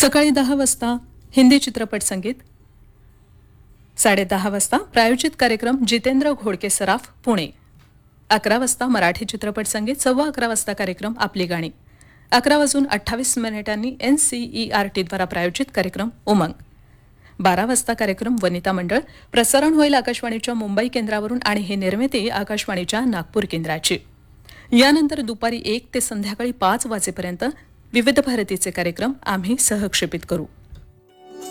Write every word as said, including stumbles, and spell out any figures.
सकाळी दहा वाजता हिंदी चित्रपट संगीत, साडे दहा वाजता प्रायोजित कार्यक्रम जितेंद्र घोडके सराफ पुणे, अकरा वाजता मराठी चित्रपट संगीत, सव्वा अकरा वाजता कार्यक्रम आपली गाणी, अकरा वाजून अठ्ठावीस मिनिटांनी एन सी ई आर टीद्वारा प्रायोजित कार्यक्रम उमंग, बारा वाजता कार्यक्रम वनिता मंडळ प्रसारण होईल आकाशवाणीच्या मुंबई केंद्रावरून आणि ही निर्मिती आकाशवाणीच्या नागपूर केंद्राची. यानंतर दुपारी एक ते संध्याकाळी पाच वाजेपर्यंत विविध भारतीचे कार्यक्रम आम्ही सहक्षेपित करू.